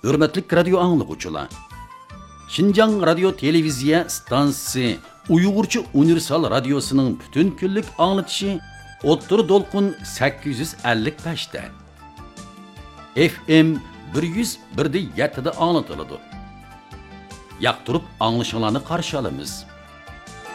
Hürmetlik radio anlıqçılar. Şinjan Radio Televiziya stansiyasi Uyg'urcha universal radiosuning butun kunlik anlatışı O'ttir Dolqun 855 da. FM 101.7 da anlatıladi. Yaqtirib anglashinglarni qarshi olamiz.